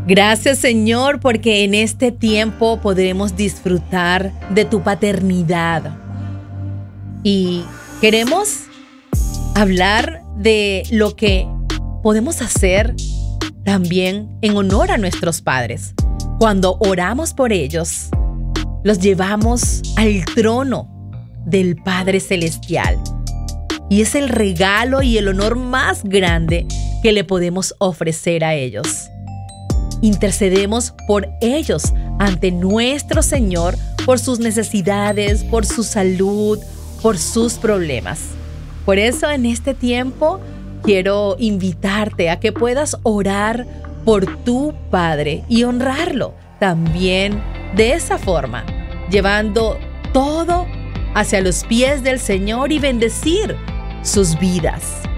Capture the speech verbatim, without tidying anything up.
Gracias, Señor, porque en este tiempo podremos disfrutar de tu paternidad. Y queremos hablar de lo que podemos hacer también en honor a nuestros padres. Cuando oramos por ellos, los llevamos al trono del Padre Celestial. Y es el regalo y el honor más grande que le podemos ofrecer a ellos. Intercedemos por ellos ante nuestro Señor, por sus necesidades, por su salud, por sus problemas. Por eso en este tiempo quiero invitarte a que puedas orar por tu Padre y honrarlo también de esa forma, llevando todo hacia los pies del Señor y bendecir sus vidas.